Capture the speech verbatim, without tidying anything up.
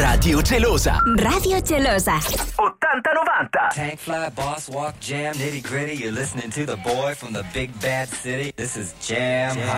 Radio Gelosa. Radio Gelosa. ottanta novanta. Tank fly, boss walk, jam, nitty gritty. You're listening to the boy from the big bad city. This is Jam Hot.